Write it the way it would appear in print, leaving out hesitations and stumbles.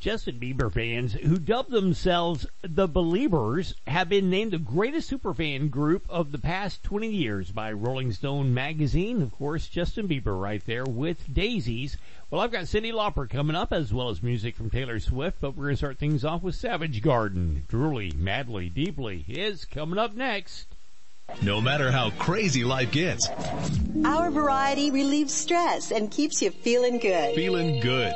Justin Bieber fans who dubbed themselves the Beliebers have been named the greatest superfan group of the past 20 years by Rolling Stone magazine. Of course, Justin Bieber right there with Daisies. Well, I've got Cyndi Lauper coming up, as well as music from Taylor Swift, but we're going to start things off with Savage Garden. Truly, Madly, Deeply is coming up next. No matter how crazy life gets, our variety relieves stress and keeps you feeling good. Feeling good.